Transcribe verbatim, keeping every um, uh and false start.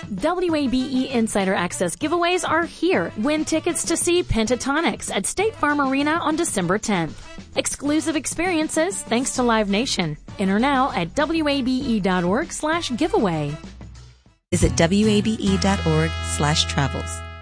W A B E Insider Access giveaways are here. Win tickets to see Pentatonics at State Farm Arena on December tenth. Exclusive experiences thanks to Live Nation. Enter now at W A B E dot org slash giveaway. Visit W A B E dot org slash travels.